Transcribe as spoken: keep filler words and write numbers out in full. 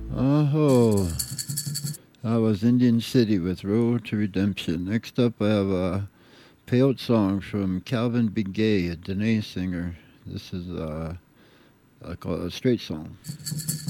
Oh, that was Indian City with Road to Redemption. Next up, I have a Peyote song from Calvin Begay, a Dene singer. This is uh, I call it a straight song.